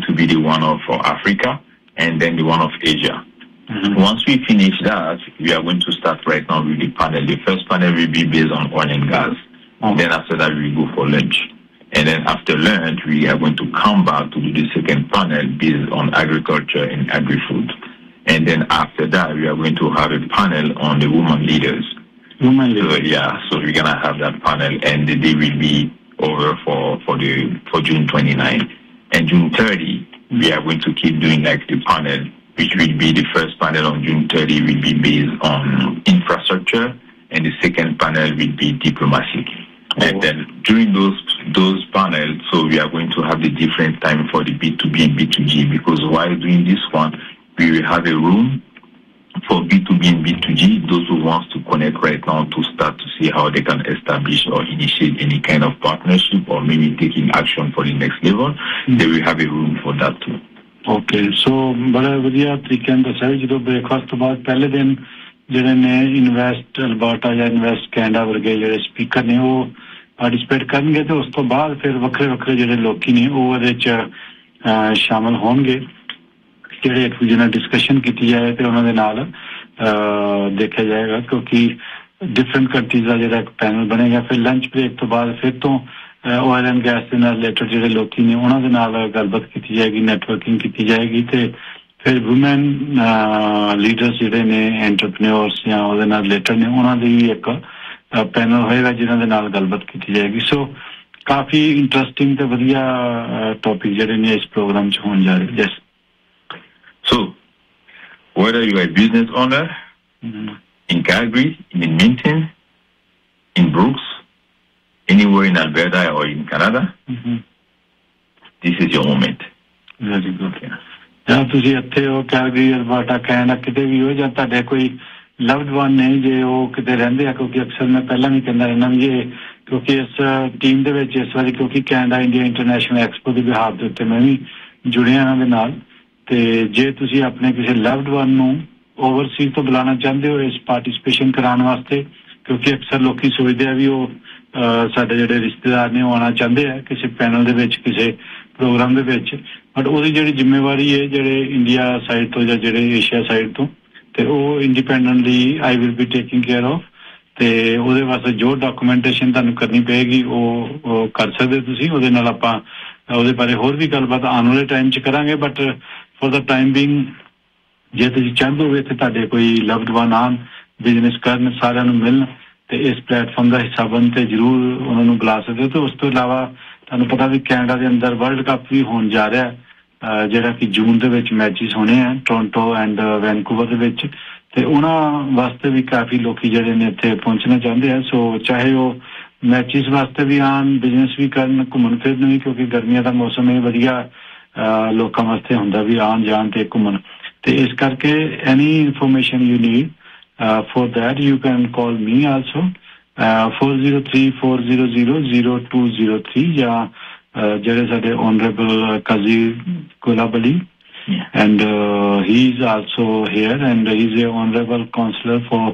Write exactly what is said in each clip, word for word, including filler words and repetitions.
to be the one of uh, Africa and then the one of Asia. Mm-hmm. Once we finish that, we are going to start right now with the panel. The first panel will be based on oil and gas. Mm-hmm. Then after that, we will go for lunch. And then after lunch, we are going to come back to do the second panel based on agriculture and agri-food. And then after that, we are going to have a panel on the women leaders. Women leaders. So, yeah, so we're going to have that panel, and the day will be over for, for, the, for June twenty-ninth. And June thirtieth, we are going to keep doing like the panel, which will be the first panel on June thirtieth will be based on infrastructure, and the second panel will be diplomacy. Oh. And then during those those panels, so we are going to have the different time for the B two B and B two G, because while doing this one, we will have a room for B two B and B two G, those who want to connect right now to start to see how they can establish or initiate any kind of partnership or maybe taking action for the next level, mm-hmm. they will have a room for that too. Okay, so बड़ा बढ़िया तरीके से सही जो breakfast के बाद पहले दिन जिन्हें ने इन्वेस्ट अल्बर्टा या इन्वेस्ट कैनेडा वर्गे जो स्पीकर ने वो पार्टिसिपेट करेंगे तो उसके बाद फिर वक्रे वक्रे जो लोग ने वो वाले च शामिल होंगे ਜਿਹੜੇ ਇੱਕ ਦੂਜੇ ਨਾਲ ਡਿਸਕਸ਼ਨ ਕੀਤੀ ਜਾਏ ਤੇ ਉਹਨਾਂ ਦੇ ਨਾਲ ਦੇਖਿਆ ਜਾਏਗਾ ਕਿਉਂਕਿ ਡਿਫਰੈਂਟ ਕੰਟਰੀਜ਼ ਦਾ ਜਿਹੜਾ ਇੱਕ ਪੈਨਲ ਬਣੇਗਾ ਫਿਰ ਲੰਚ ਬ੍ਰੇਕ ਤੋਂ ਬਾਅਦ ਫਿਰ ਤੋਂ ਆਇਲ ਐਂਡ ਗੈਸ ਦੇ ਨਾਲ ਰਿਲੇਟਡ ਜਿਹੜੇ ਲੋਕੀ ਨੇ ਉਹਨਾਂ ਦੇ ਨਾਲ ਗੱਲਬਾਤ ਕੀਤੀ ਜਾਏਗੀ ਨੈਟਵਰਕਿੰਗ ਕੀਤੀ ਜਾਏਗੀ ਤੇ ਫਿਰ ਵੂਮਨ ਲੀਡਰਸ ਜਿਹੜੇ ਨੇ ਐਂਟਰਪ੍ਰੀਨਿਓਰਸ ਜਾਂ ਉਹਦੇ ਨਾਲ ਰਿਲੇਟਡ ਨੇ ਉਹਨਾਂ ਦੀ ਵੀ ਇੱਕ ਪੈਨਲ ਹੋਏਗਾ ਜਿਨ੍ਹਾਂ ਦੇ ਨਾਲ ਗੱਲਬਾਤ ਕੀਤੀ ਜਾਏਗੀ ਸੋ ਕਾਫੀ ਇੰਟਰਸਟਿੰਗ ਤੇ ਵਧੀਆ ਟੌਪਿਕ ਜਿਹੜੇ ਨੇ ਇਸ ਪ੍ਰੋਗਰਾਮ 'ਚ ਹੋਣ ਜਾ ਰਹੇ ਜੈਸ So, whether you are a business owner mm-hmm. in Calgary, in Edmonton, in Brooks, anywhere in Alberta or in Canada, mm-hmm. this is your moment. Very good. ਜਾਂ ਤੁਸੀਂ ਇੱਥੇ ਹੋ ਕੈਲਗਰੀ ਅਲਬਰਟਾ ਕੈਨੇਡਾ ਕਿਤੇ ਵੀ ਹੋ ਜਾਂ ਤੁਹਾਡੇ ਕੋਈ ਲਵਡ ਵਨ ਨੇ ਜੇ ਉਹ ਕਿਤੇ ਰਹਿੰਦੇ ਆ ਕਿਉਂਕਿ ਅਕਸਰ ਮੈਂ ਪਹਿਲਾਂ ਵੀ ਕਹਿੰਦਾ ਰਹਿੰਦਾ ਵੀ ਇਹ ਕਿਉਂਕਿ ਇਸ ਟੀਮ ਦੇ ਵਿੱਚ ਇਸ ਵਾਰੀ ਕਿਉਂਕਿ ਕੈਨੇਡਾ ਇੰਡੀਆ ਇੰਟਰਨੈਸ਼ਨਲ ਐਕਸਪੋ ਦੇ ਬਿਹਾਫ ਦੇ ਉੱਤੇ ਮੈਂ ਵੀ ਜੁੜਿਆ ਇਹਨਾਂ ਦੇ ਨਾਲ ਤੇ ਜੇ ਤੁਸੀਂ ਆਪਣੇ ਕਿਸੇ ਲਵਡ ਵਨ ਨੂੰ ਓਵਰਸੀਜ਼ ਤੋਂ ਬੁਲਾਉਣਾ ਚਾਹੁੰਦੇ ਹੋ ਇਸ ਪਾਰਟਿਸਿਪੇਸ਼ਨ ਕਰਾਉਣ ਵਾਸਤੇ ਕਿਉਂਕਿ ਅਕਸਰ ਲੋਕੀ ਸੋਚਦੇ ਆ ਵੀ ਉਹ ਸਾਡੇ ਜਿਹੜੇ ਰਿਸ਼ਤੇਦਾਰ ਨੇ ਉਹ ਆਉਣਾ ਚਾਹੁੰਦੇ ਆ ਕਿਸੇ ਪੈਨਲ ਦੇ ਵਿੱਚ ਕਿਸੇ ਪ੍ਰੋਗਰਾਮ ਦੇ ਵਿੱਚ ਬਟ ਉਹਦੀ ਜਿਹੜੀ ਜ਼ਿੰਮੇਵਾਰੀ ਹੈ ਜਿਹੜੇ ਇੰਡੀਆ ਸਾਈਡ ਤੋਂ ਜਾਂ ਜਿਹੜੇ ਏਸ਼ੀਆ ਸਾਈਡ ਤੋਂ ਤੇ ਉਹ independently I will be taking care of ਤੇ ਉਹਦੇ ਵਾਸਤੇ ਜੋ ਡਾਕੂਮੈਂਟੇਸ਼ਨ ਤੁਹਾਨੂੰ ਕਰਨੀ ਪਏਗੀ ਉਹ ਕਰ ਸਕਦੇ ਤੁਸੀਂ ਉਹਦੇ ਨਾਲ ਆਪਾਂ ਉਹਦੇ ਬਾਰੇ ਹੋਰ ਵੀ ਗੱਲਬਾਤ ਆਉਣ ਵਾਲੇ ਟਾਈਮ 'ਚ ਕਰਾਂਗੇ but for the time being ਜੇ ਤੁਸੀਂ ਚਾਹੁੰਦੇ ਹੋ ਇੱਥੇ ਤੁਹਾਡੇ ਕੋਈ ਲਵਡ ਵਨ ਆਉਣ ਬਿਜ਼ਨਸ ਕਰਨ ਸਾਰਿਆਂ ਨੂੰ ਮਿਲਣ ਤੇ ਇਸ ਪਲੇਟਫਾਰਮ ਦਾ ਹਿੱਸਾ ਬਣ ਤੇ ਜ਼ਰੂਰ ਉਹਨਾਂ ਨੂੰ ਬੁਲਾ ਸਕਦੇ ਹੋ ਤੇ ਉਸ ਤੋਂ ਇਲਾਵਾ ਤੁਹਾਨੂੰ ਪਤਾ ਵੀ ਕੈਨੇਡਾ ਦੇ ਅੰਦਰ ਵਰਲਡ ਕੱਪ ਵੀ ਹੋਣ ਜਾ ਰਿਹਾ ਜਿਹੜਾ ਕਿ ਜੂਨ ਦੇ ਵਿੱਚ ਮੈਚਿਸ ਹੋਣੇ ਆ ਟੋਰਾਂਟੋ ਐਂਡ ਵੈਨਕੂਵਰ ਦੇ ਵਿੱਚ ਤੇ ਉਹਨਾਂ ਵਾਸਤੇ ਵੀ ਕਾਫੀ ਲੋਕੀ ਜਿਹੜੇ ਨੇ ਇੱਥੇ ਪਹੁੰਚਣਾ ਚਾਹੁੰਦੇ ਆ ਸੋ ਚਾਹੇ ਉਹ ਮੈਚਿਸ ਵਾਸਤੇ ਵੀ ਆਉਣ ਬਿਜ਼ਨਸ ਵੀ ਕਰਨ ਘੁੰਮਣ ਫਿਰਨ ਵੀ ਕਿਉਂਕਿ ਗਰਮੀਆਂ ਦਾ ਮੌਸਮ ਹੈ ਵਧੀਆ ਲੋਕਾਂ ਵਾਸਤੇ ਹੁੰਦਾ ਵੀ ਆਉਣ ਜਾਣ ਤੇ ਘੁੰਮਣ ਤੇ ਇਸ ਕਰਕੇ any information you need for that you can call me also four zero three four zero zero zero two zero three ਜਾਂ ਜਿਹੜੇ ਸਾਡੇ honorable Kazi Kulabali and uh, he is also here and he is a honorable counselor for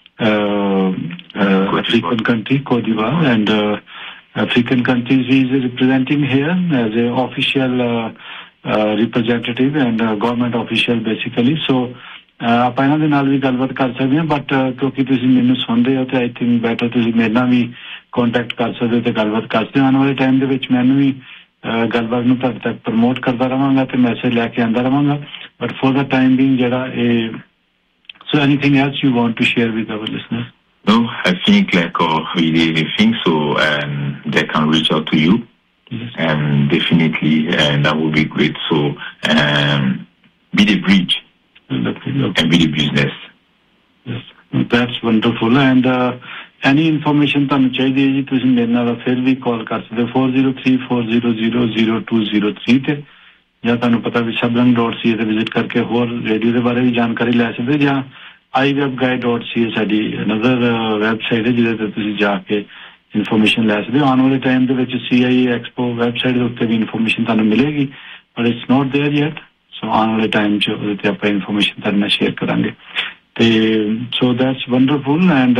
uh, uh, African country Cote d'Ivoire and uh, African countries he is representing here as a official uh, uh, representative and uh, government official basically so ਆਪਾਂ ਇਹਨਾਂ ਦੇ ਨਾਲ ਵੀ ਗੱਲਬਾਤ ਕਰ ਸਕਦੇ ਹਾਂ but ਕਿਉਂਕਿ ਤੁਸੀਂ ਮੈਨੂੰ ਸੁਣਦੇ ਹੋ ਤੇ ਆਈ ਥਿੰਕ ਬੈਟਰ ਤੁਸੀਂ ਮੇਰੇ ਨਾਲ ਵੀ ਕੰਟੈਕਟ ਕਰ ਸਕਦੇ ਹੋ ਤੇ ਗੱਲਬਾਤ ਕਰ ਸਕਦੇ ਹੋ ਆਉਣ ਵਾਲੇ ਟਾਈਮ ਦੇ ਵਿੱਚ ਮੈਨੂੰ ਵੀ ਗੱਲਬਾਤ ਨੂੰ ਤੁਹਾਡੇ ਤੱਕ ਪ੍ਰਮੋਟ ਕਰਦਾ ਰਹਾਂਗਾ ਤੇ ਮੈਸੇਜ ਲੈ ਕੇ ਆਉਂਦਾ ਰਹਾਂਗਾ but for the time being ਜਿਹੜਾ ਇਹ ਸੋ anything else you want to share with hour listeners No, I think like uh, we really think so and they can reach out to you yes. and definitely and that would be great so um, be the bridge Lovely, lovely. and be the business. Yes, that's wonderful. And uh, any information ਤੁਹਾਨੂੰ ਚਾਹੀਦੀ ਹੈ ਜੀ ਤੁਸੀਂ ਮੇਰੇ ਨਾਲ ਫਿਰ ਵੀ ਕਾਲ ਕਰ ਸਕਦੇ ਹੋ four zero three four zero zero zero two zero three ਤੇ ਜਾਂ ਤੁਹਾਨੂੰ ਪਤਾ ਵੀ ਸਬਲੰਗ ਡਾਟ ਸੀ ਏ ਤੇ ਵਿਜ਼ਿਟ ਕਰਕੇ ਹੋਰ ਰੇਡੀਓ ਦੇ ਬਾਰੇ ਵੀ ਜਾਣਕਾਰੀ ਲੈ ਸਕਦੇ ਜਾਂ ਆਈ ਵੈਬ ਗਾਈਡ ਡਾਟ ਸੀ ਏ ਸਾਡੀ ਅਨਦਰ ਵੈਬਸਾਈਟ ਹੈ ਜਿਹਦੇ ਤੇ ਤੁਸੀਂ ਜਾ ਕੇ ਇਨਫੋਰਮੇਸ਼ਨ ਲੈ ਸਕਦੇ ਹੋ ਆਉਣ ਵਾਲੇ ਟਾਈਮ ਦੇ ਵਿੱਚ ਸੀ ਆਈ ਐਕਸਪੋ ਵੈਬਸਾਈਟ ਦੇ ਉੱਤੇ ਵੀ ਇਨਫੋਰਮੇਸ਼ਨ ਤੁਹਾਨੂੰ ਮਿਲੇਗੀ but it's not there yet ਸੋ ਆਉਣ ਵਾਲੇ ਟਾਈਮ 'ਚ ਉਹਦੇ 'ਤੇ ਆਪਾਂ ਇਨਫੋਰਮੇਸ਼ਨ ਤੁਹਾਡੇ ਨਾਲ ਸ਼ੇਅਰ ਕਰਾਂਗੇ ਤੇ so that's wonderful and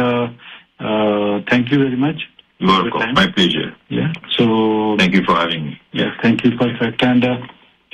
thank you very much You're welcome. My pleasure. Yeah. So thank you for having me. Yeah, thank you. Perfect. And uh,